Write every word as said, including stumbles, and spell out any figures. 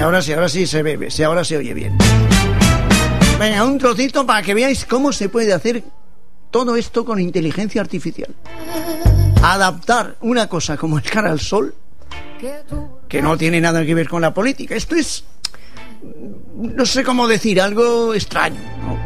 ahora sí, ahora sí se ve, sí, ahora se oye bien. Venga, un trocito para que veáis cómo se puede hacer todo esto con inteligencia artificial. Adaptar una cosa como el cara al sol, que no tiene nada que ver con la política. Esto es, no sé cómo decir, algo extraño, ¿no?